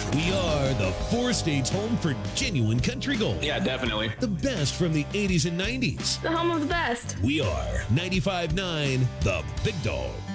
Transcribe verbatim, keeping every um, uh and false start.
We are the four states home for genuine country gold. Yeah, definitely. The best from the eighties and nineties. The home of the best. We are ninety-five point nine The Big Dog.